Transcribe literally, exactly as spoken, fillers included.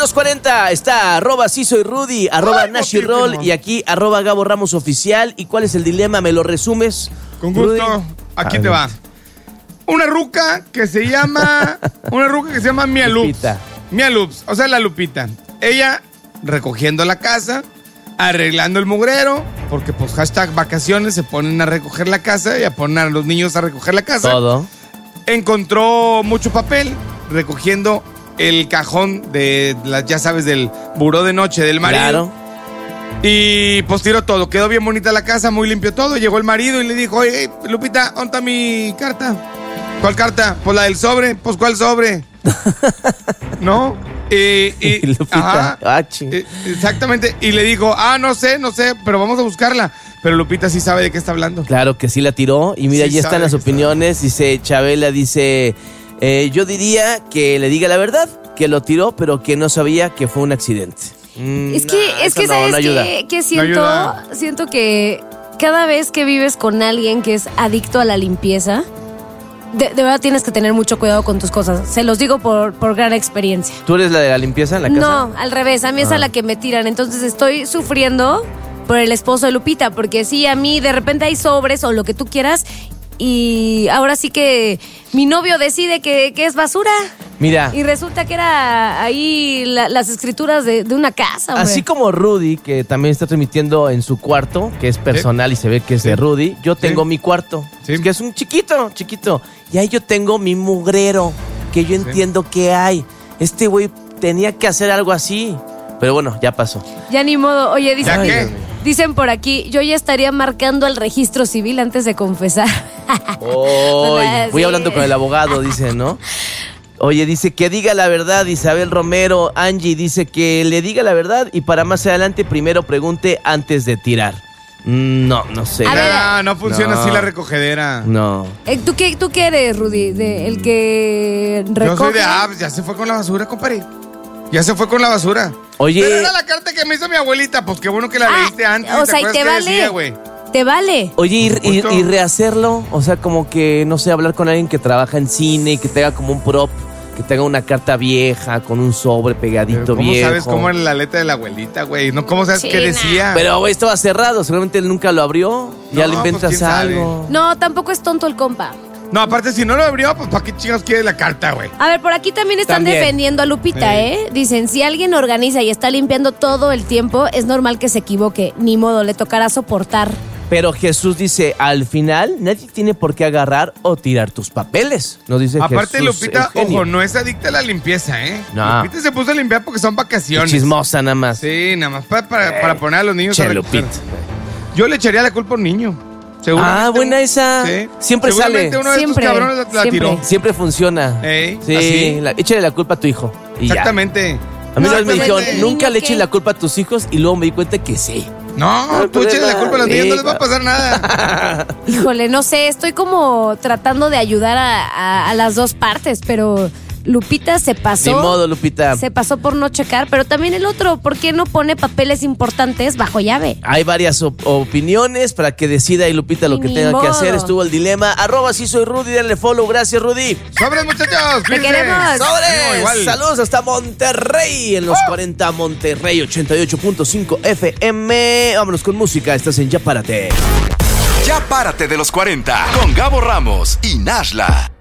los cuarenta está arroba sí soy Rudy, arroba Nashirol y aquí arroba Gabo Ramos Oficial. ¿Y cuál es el dilema? ¿Me lo resumes? Con gusto. Rudy? Aquí te va. Una ruca que se llama... una ruca que se llama Mia Loops. Lupita. Mia Loops, o sea, la Lupita. Ella recogiendo la casa, arreglando el mugrero, porque pues hashtag vacaciones, se ponen a recoger la casa y a poner a los niños a recoger la casa. Todo. Encontró mucho papel, recogiendo el cajón de, las, ya sabes, del buró de noche del marido. Claro. Y pues tiró todo. Quedó bien bonita la casa, muy limpio todo. Llegó el marido y le dijo, oye, Lupita, ¿dónde está mi carta? ¿Cuál carta? Pues la del sobre. Pues ¿cuál sobre? ¿No? Y, y, Lupita, ajá, ah, ching. eh, exactamente. Y le dijo, ah, no sé, no sé, pero vamos a buscarla. Pero Lupita sí sabe de qué está hablando. Claro que sí la tiró. Y mira, Sí ya están sabe las que opiniones. Dice Chabela, dice, eh, yo diría que le diga la verdad, que lo tiró, pero que no sabía que fue un accidente. Mm, Es que, nah, es eso que no, ¿sabes no ayuda. qué? Que No siento, ayuda. siento que cada vez que vives con alguien que es adicto a la limpieza, de, de verdad tienes que tener mucho cuidado con tus cosas. Se los digo por, por gran experiencia. ¿Tú eres la de la limpieza en la casa? No, al revés, a mí es Ah. a la que me tiran. Entonces estoy sufriendo por el esposo de Lupita, porque sí, a mí de repente hay sobres o lo que tú quieras y ahora sí que mi novio decide que, que es basura. Mira, Y resulta que era ahí la- las escrituras de, de una casa, hombre. así como Rudy, que también está transmitiendo en su cuarto, que es personal y se ve que es Sí. de Rudy, yo tengo Sí. mi cuarto, Sí. que es un chiquito, chiquito. Y ahí yo tengo mi mugrero, que yo entiendo que hay. Este güey tenía que hacer algo así. Pero bueno, ya pasó. Ya ni modo. Oye, ¿Ya dicen, qué? dicen por aquí, yo ya estaría marcando al registro civil antes de confesar. Oy, ¿Verdad? voy Sí. hablando con el abogado, dice, ¿no? Oye, dice que diga la verdad, Isabel Romero. Angie dice que le diga la verdad y para más adelante primero pregunte antes de tirar. Mm, No, no sé. A ver. No, no funciona No. así la recogedera. No. Eh, ¿Tú qué, ¿Tú qué eres, Rudy? De, ¿El que recoge? Yo soy de, ah, pues ya se fue con la basura, compadre. Ya se fue con la basura. Oye. Pero era la carta que me hizo mi abuelita. Pues qué bueno que la Ah, leíste antes. o sea, y acuerdas te qué vale. decía, güey? ¿Te vale? Oye, y, y- Justo. y rehacerlo, o sea, como que, no sé, hablar con alguien que trabaja en cine y que te haga como un prop, que te haga una carta vieja con un sobre pegadito ¿Cómo viejo. sabes cómo era la letra de la abuelita, güey? No, ¿cómo sabes Sí, qué nah. decía? Pero, güey, estaba cerrado, seguramente él nunca lo abrió. ya No, le pues, inventas quién sabe. algo. No, tampoco es tonto el compa. No, aparte, si no lo abrió, pues ¿para qué chingados quiere la carta, güey? A ver, por aquí también están También. defendiendo a Lupita, Sí. ¿eh? Dicen, si alguien organiza y está limpiando todo el tiempo, es normal que se equivoque. Ni modo, le tocará soportar. Pero Jesús dice, al final nadie tiene por qué agarrar o tirar tus papeles. Nos dice Aparte, Jesús Lupita, Eugenio. ojo, no es adicta a la limpieza, ¿eh? No. Lupita se puso a limpiar porque son vacaciones. Chismosa nada más. Sí, nada más para, para, para poner a los niños a Che, recoger. Lupita. Yo le echaría la culpa a un niño. Seguramente Ah, buena un- esa. Sí. Siempre Seguramente sale. uno de Siempre, estos cabrones la, la siempre. tiró. Siempre funciona. Ey, sí, así. la- échale la culpa a tu hijo. Y ya. Exactamente. A mí No, una vez me pues, dijeron, ¿el nunca niño le eches qué? la culpa a tus hijos y luego me di cuenta que sí. No, No hay tú échale la problema. culpa a los niños, no les va a Sí. pasar nada. Híjole, no sé, estoy como tratando de ayudar a, a- a las dos partes, pero Lupita se pasó. Ni modo, Lupita. Se pasó por no checar, pero también el otro, ¿por qué no pone papeles importantes bajo llave? Hay varias op- opiniones para que decida y Lupita lo que Ni tenga que modo. hacer. Estuvo el dilema. Arroba sí soy Rudy, denle follow. Gracias, Rudy. ¡Sobres, muchachos! Te cuídense. queremos. Ánimo, ¡Sobres! igual. Saludos hasta Monterrey en los cuarenta Monterrey ochenta y ocho punto cinco F M. Vámonos con música. Estás en Ya Párate. Ya párate de los cuarenta con Gabo Ramos y Nashla.